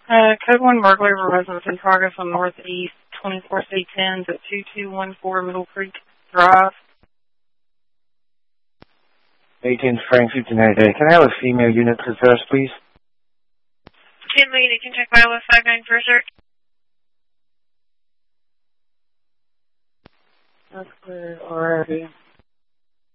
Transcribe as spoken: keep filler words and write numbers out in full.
Uh, Code one burglary of a residence in progress on Northeast twenty-four C tens at two two one four Middle Creek Drive. eighteen Frank fifty-nine a day. Can I have a female unit possessed, please? ten lead, you can check by with five nine for search. That's clear already.